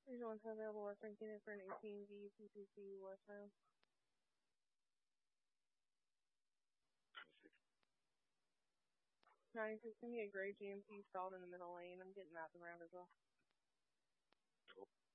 There's one available Western Canada for an 18V PCC Western. Nice, it's gonna be a gray GMC stalled in the middle lane. I'm getting that around as well. Cool.